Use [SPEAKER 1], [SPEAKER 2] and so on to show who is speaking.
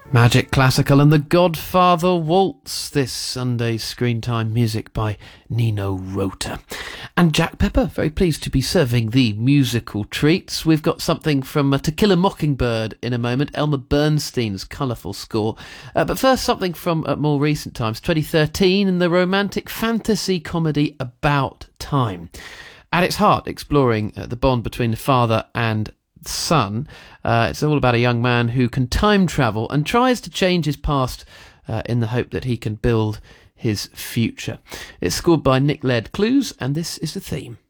[SPEAKER 1] Magic Classical and The Godfather Waltz, this Sunday's screen time music by Nino Rota. And Jack Pepper, very pleased to be serving the musical treats. We've got something from To Kill a Mockingbird in a moment, Elmer Bernstein's colourful score. But first, something from more recent times, 2013, and the romantic fantasy comedy About Time. At its heart, exploring the bond between the father and son. It's all about a young man who can time travel and tries to change his past in the hope that he can build his future. It's scored by Nick Laird-Clues, and this is the theme.